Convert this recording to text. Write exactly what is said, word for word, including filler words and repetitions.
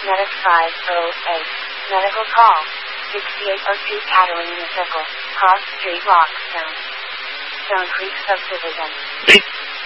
Medic five oh eight. Medical call. sixty-eight oh two Catalina Circle. Cross Street, Rockstone. Stone Creek Subdivision.